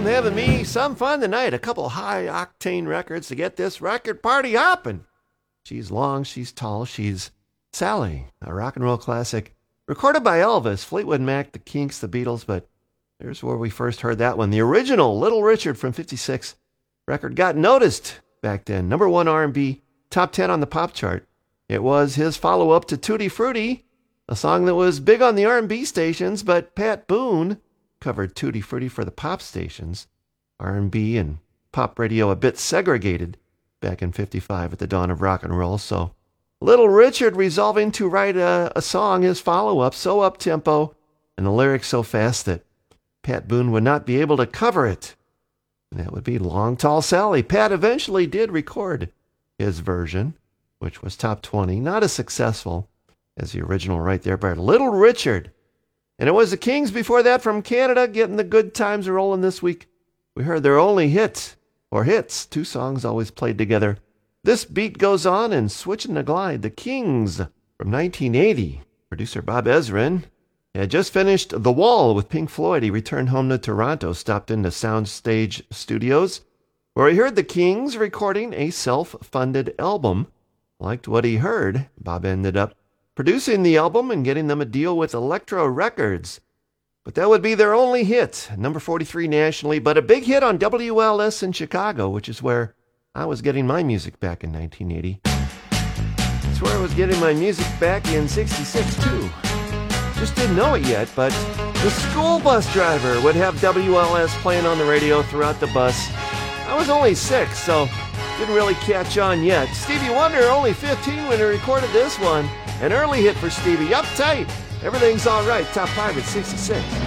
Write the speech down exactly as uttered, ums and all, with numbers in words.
I'm having me some fun tonight. A couple high-octane records to get this record party hopping. She's long, she's tall, she's Sally, a rock and roll classic. Recorded by Elvis, Fleetwood Mac, the Kinks, the Beatles, but here's where we first heard that one. The original Little Richard from fifty-six record got noticed back then. Number one R and B, top ten on the pop chart. It was his follow-up to Tutti Frutti, a song that was big on the R and B stations, but Pat Boone covered Tutti Frutti for the pop stations. R and B and pop radio a bit segregated back in fifty-five at the dawn of rock and roll, so Little Richard resolving to write a, a song, his follow-up, so up-tempo, and the lyrics so fast that Pat Boone would not be able to cover it. And that would be Long Tall Sally. Pat eventually did record his version, which was top twenty, not as successful as the original right there by Little Richard. And it was the Kings before that from Canada getting the good times rolling this week. We heard their only hit, or hits, two songs always played together. This Beat Goes On and Switchin' the Glide, the Kings from nineteen eighty. Producer Bob Ezrin had just finished The Wall with Pink Floyd. He returned home to Toronto, stopped into Soundstage Studios, where he heard the Kings recording a self-funded album. Liked what he heard. Bob ended up producing the album and getting them a deal with Elektra Records. But that would be their only hit, number forty-three nationally, but a big hit on W L S in Chicago, which is where I was getting my music back in nineteen eighty. That's where I was getting my music back in sixty-six, too. Just didn't know it yet, but the school bus driver would have W L S playing on the radio throughout the bus. I was only six, so didn't really catch on yet. Stevie Wonder, only fifteen when he recorded this one. An early hit for Stevie. Uptight. Everything's all right. Top five at sixty-six.